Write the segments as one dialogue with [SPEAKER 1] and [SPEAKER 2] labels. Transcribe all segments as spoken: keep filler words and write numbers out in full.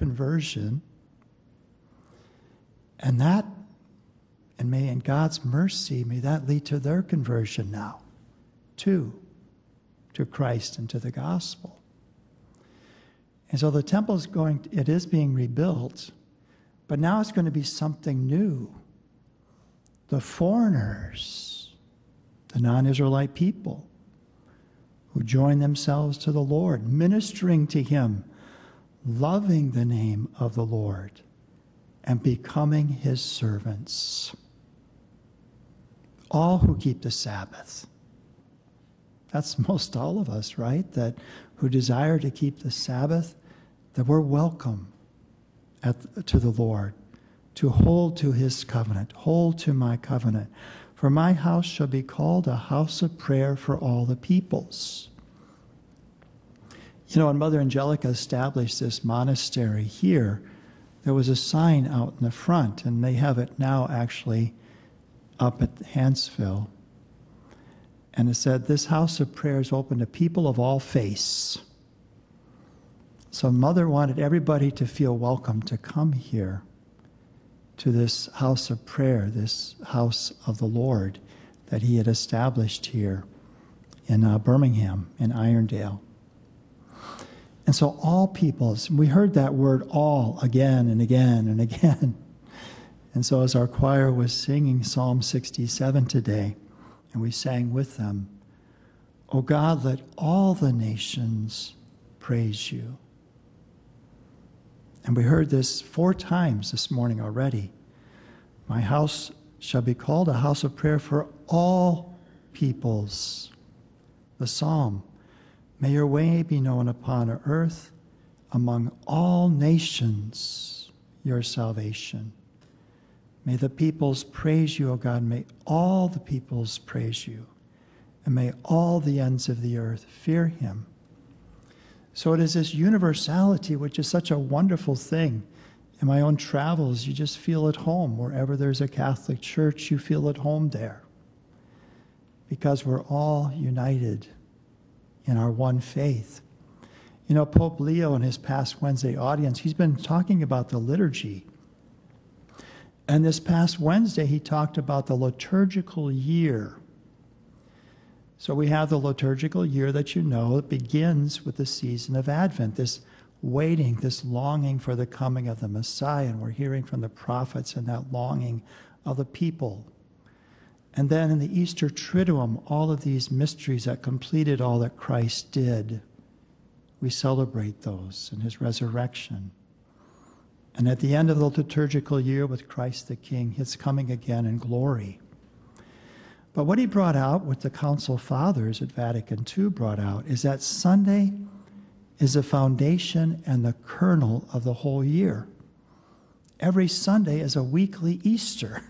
[SPEAKER 1] conversion. And that, and may in God's mercy, may that lead to their conversion now, too, to Christ and to the gospel. And so the temple is going, it is being rebuilt, but now it's going to be something new. The foreigners, the non-Israelite people, who join themselves to the Lord, ministering to him, loving the name of the Lord, and becoming his servants. All who keep the Sabbath. That's most all of us, right? That who desire to keep the Sabbath, that we're welcome at, to the Lord, to hold to his covenant, hold to my covenant. For my house shall be called a house of prayer for all the peoples. You know, when Mother Angelica established this monastery here, there was a sign out in the front, and they have it now actually up at Hansville. And it said, this house of prayer is open to people of all faiths. So Mother wanted everybody to feel welcome to come here to this house of prayer, this house of the Lord that he had established here in uh, Birmingham, in Irondale. And so all peoples, we heard that word all again and again and again. And so as our choir was singing Psalm sixty-seven today, and we sang with them, O God, let all the nations praise you. And we heard this four times this morning already. My house shall be called a house of prayer for all peoples. The psalm, may your way be known upon earth, among all nations, your salvation. May the peoples praise you, O God. May all the peoples praise you. And may all the ends of the earth fear him. So it is this universality, which is such a wonderful thing. In my own travels, you just feel at home. Wherever there's a Catholic church, you feel at home there. Because we're all united in our one faith. You know, Pope Leo in his past Wednesday audience, he's been talking about the liturgy. And this past Wednesday, he talked about the liturgical year. So we have the liturgical year that you know, it begins with the season of Advent, this waiting, this longing for the coming of the Messiah. And we're hearing from the prophets and that longing of the people. And then in the Easter Triduum, all of these mysteries that completed all that Christ did, we celebrate those in his resurrection. And at the end of the liturgical year with Christ the King, his coming again in glory. But what he brought out, what the Council Fathers at Vatican Two brought out, is that Sunday is the foundation and the kernel of the whole year. Every Sunday is a weekly Easter.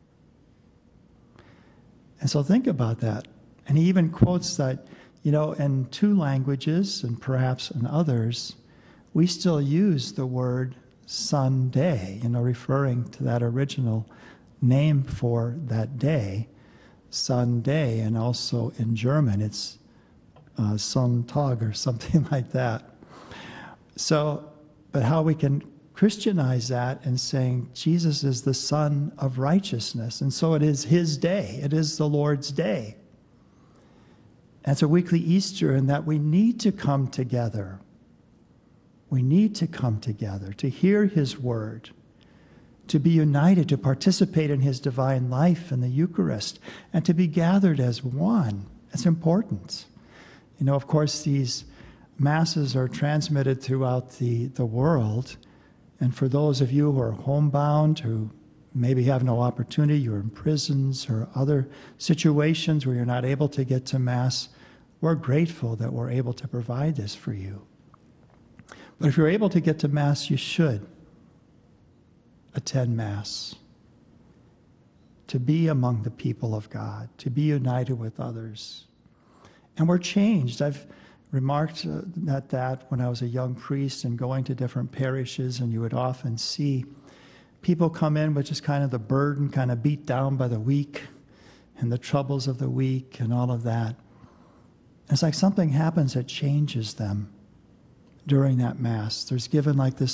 [SPEAKER 1] And so think about that. And he even quotes that, you know, in two languages and perhaps in others, we still use the word Sunday, you know, referring to that original name for that day, Sunday, and also in German, it's uh, Sonntag or something like that. So, but how we can Christianize that and saying Jesus is the Son of righteousness, and so it is his day. It is the Lord's day. And it's a weekly Easter in that we need to come together. We need to come together to hear his word, to be united, to participate in his divine life in the Eucharist, and to be gathered as one. It's important. You know, of course, these masses are transmitted throughout the, the world. And for those of you who are homebound, who maybe have no opportunity, you're in prisons or other situations where you're not able to get to Mass, we're grateful that we're able to provide this for you. But if you're able to get to Mass, you should attend Mass, to be among the people of God, to be united with others. And we're changed. I've remarked uh, at that when I was a young priest and going to different parishes, and you would often see people come in with just kind of the burden, kind of beat down by the week and the troubles of the week and all of that. It's like something happens that changes them during that Mass. There's given like this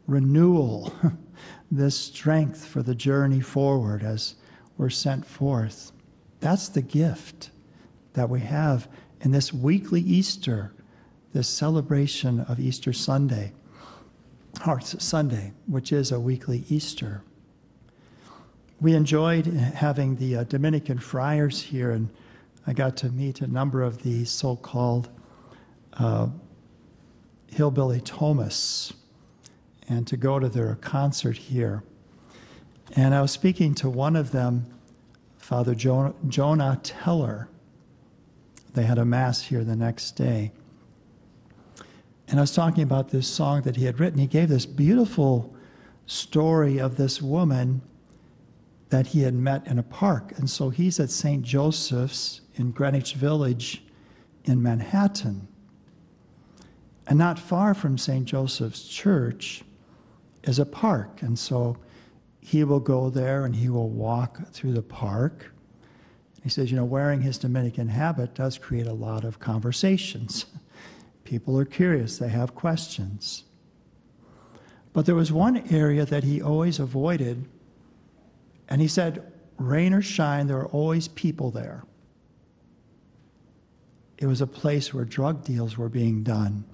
[SPEAKER 1] renewal, this strength for the journey forward as we're sent forth. That's the gift that we have in this weekly Easter, this celebration of Easter Sunday, or Sunday, which is a weekly Easter. We enjoyed having the uh, Dominican friars here, and I got to meet a number of the so-called uh, hillbilly Thomas, and to go to their concert here. And I was speaking to one of them, Father jo- Jonah Teller. They had a mass here the next day. And I was talking about this song that he had written. He gave this beautiful story of this woman that he had met in a park. And so he's at Saint Joseph's in Greenwich Village in Manhattan. And not far from Saint Joseph's Church is a park. And so he will go there and he will walk through the park. He says, you know, wearing his Dominican habit does create a lot of conversations. People are curious, they have questions. But there was one area that he always avoided, and he said, rain or shine, there are always people there. It was a place where drug deals were being done.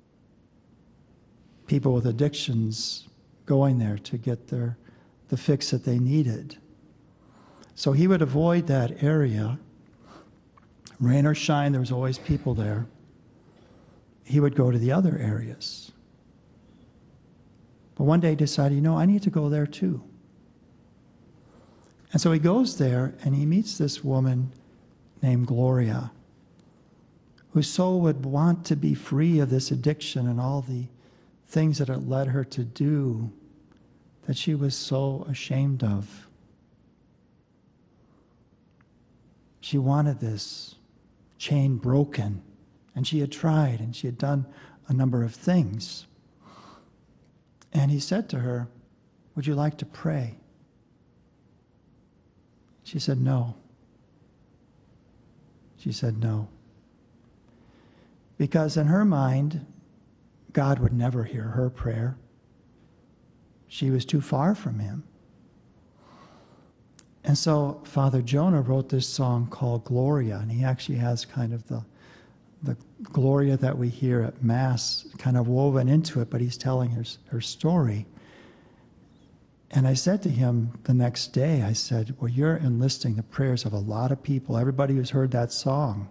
[SPEAKER 1] People with addictions going there to get their the fix that they needed. So he would avoid that area. Rain or shine, there was always people there. He would go to the other areas. But one day he decided, you know, I need to go there too. And so he goes there and he meets this woman named Gloria, whose soul would want to be free of this addiction and all the things that it led her to do that she was so ashamed of. She wanted this chain broken, and she had tried, and she had done a number of things. And he said to her, would you like to pray? She said, no. She said, no. Because in her mind, God would never hear her prayer. She was too far from him. And so Father Jonah wrote this song called Gloria, and he actually has kind of the, the Gloria that we hear at Mass kind of woven into it, but he's telling her, her story. And I said to him the next day, I said, well, you're enlisting the prayers of a lot of people, everybody who's heard that song.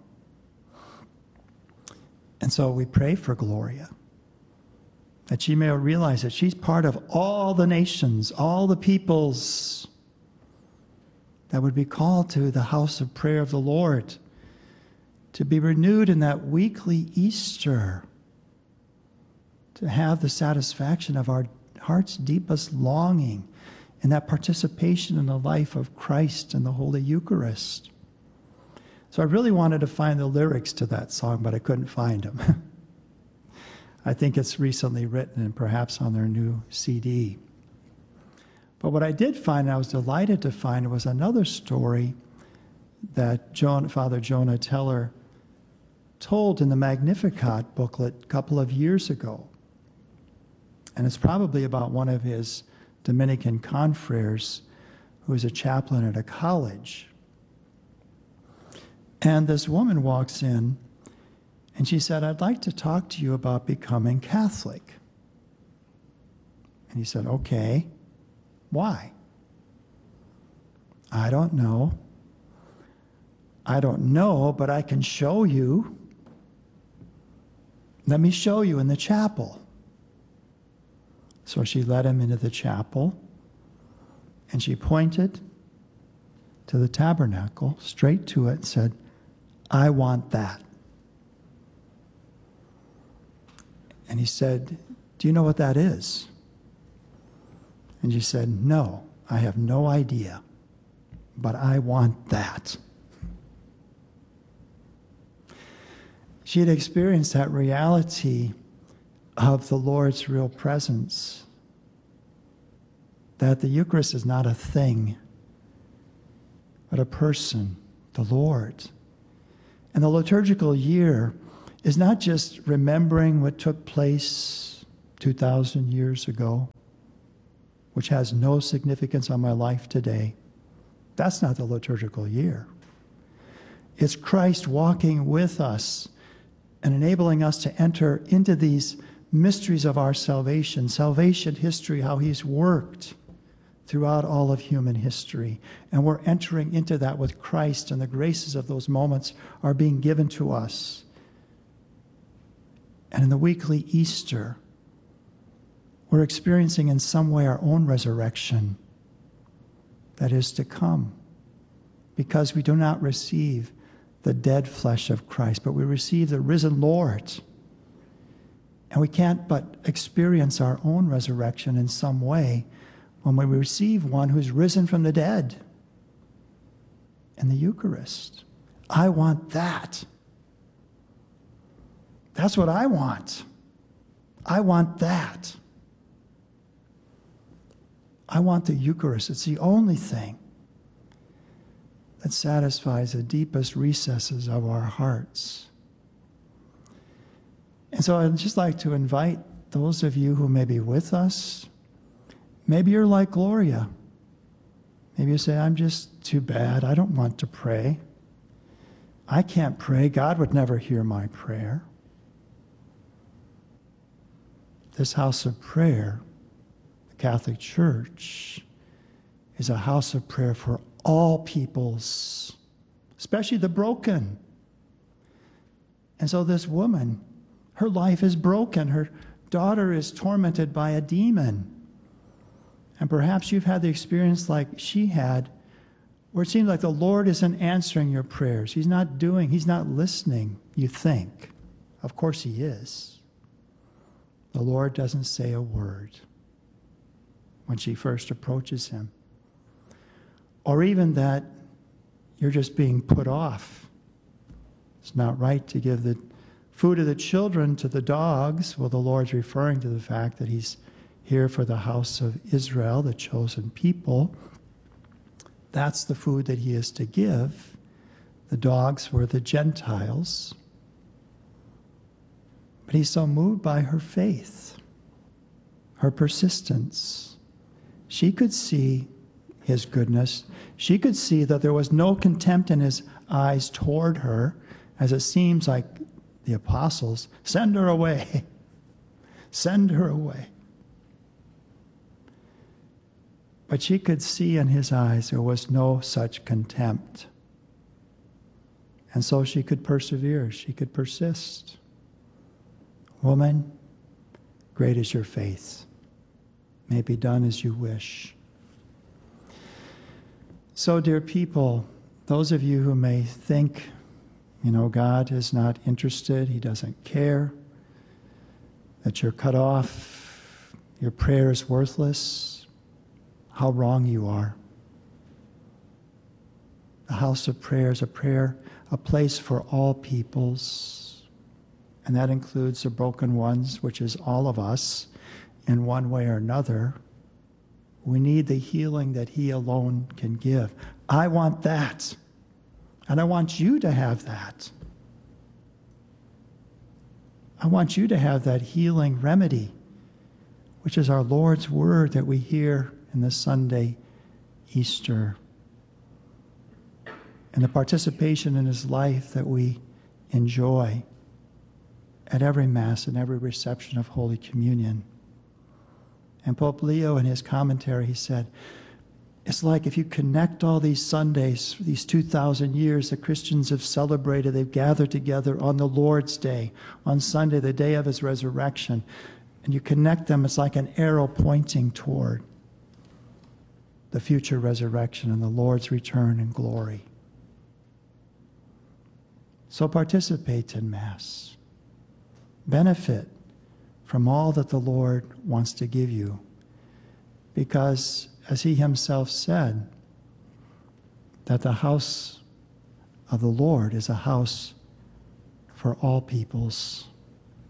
[SPEAKER 1] And so we pray for Gloria, that she may realize that she's part of all the nations, all the peoples that would be called to the house of prayer of the Lord, to be renewed in that weekly Easter, to have the satisfaction of our heart's deepest longing in that participation in the life of Christ in the Holy Eucharist. So I really wanted to find the lyrics to that song, but I couldn't find them. I think it's recently written and perhaps on their new C D. But what I did find, and I was delighted to find, was another story that John, Father Jonah Teller told in the Magnificat booklet a couple of years ago. And it's probably about one of his Dominican confreres who is a chaplain at a college. And this woman walks in and she said, I'd like to talk to you about becoming Catholic. And he said, okay, why? I don't know. I don't know, but I can show you. Let me show you in the chapel. So she led him into the chapel, and she pointed to the tabernacle, straight to it, and said, I want that. And he said, do you know what that is? And she said, no, I have no idea, but I want that. She had experienced that reality of the Lord's real presence, that the Eucharist is not a thing, but a person, the Lord. And the liturgical year is not just remembering what took place two thousand years ago, which has no significance on my life today. That's not the liturgical year. It's Christ walking with us and enabling us to enter into these mysteries of our salvation, salvation history, how he's worked throughout all of human history. And we're entering into that with Christ, and the graces of those moments are being given to us. And in the weekly Easter, we're experiencing in some way our own resurrection that is to come, because we do not receive the dead flesh of Christ, but we receive the risen Lord. And we can't but experience our own resurrection in some way when we receive one who's risen from the dead in the Eucharist. I want that. That's what I want. I want that. I want the Eucharist. It's the only thing that satisfies the deepest recesses of our hearts. And so I'd just like to invite those of you who may be with us. Maybe you're like Gloria. Maybe you say, I'm just too bad. I don't want to pray. I can't pray. God would never hear my prayer. This house of prayer, the Catholic Church, is a house of prayer for all peoples, especially the broken. And so this woman, her life is broken. Her daughter is tormented by a demon. And perhaps you've had the experience like she had, where it seems like the Lord isn't answering your prayers. He's not doing, he's not listening, you think. Of course he is. The Lord doesn't say a word when she first approaches him. Or even that you're just being put off. It's not right to give the food of the children to the dogs. Well, the Lord's referring to the fact that he's here for the house of Israel, the chosen people. That's the food that he is to give. The dogs were the Gentiles. But he's so moved by her faith, her persistence. She could see his goodness. She could see that there was no contempt in his eyes toward her, as it seems like the apostles, send her away. Send her away. But she could see in his eyes there was no such contempt. And so she could persevere. She could persist. Woman, great is your faith. May it be done as you wish. So, dear people, those of you who may think, you know, God is not interested, he doesn't care, that you're cut off, your prayer is worthless, how wrong you are. The house of prayer is a prayer, a place for all peoples, and that includes the broken ones, which is all of us, in one way or another. We need the healing that he alone can give. I want that. And I want you to have that. I want you to have that healing remedy, which is our Lord's word that we hear in the Sunday Easter, and the participation in his life that we enjoy at every Mass and every reception of Holy Communion. And Pope Leo, in his commentary, he said, it's like if you connect all these Sundays, these two thousand years that Christians have celebrated, they've gathered together on the Lord's Day, on Sunday, the day of his resurrection, and you connect them, it's like an arrow pointing toward the future resurrection and the Lord's return in glory. So participate in Mass. Benefit from all that the Lord wants to give you. Because, as he himself said, that the house of the Lord is a house for all peoples.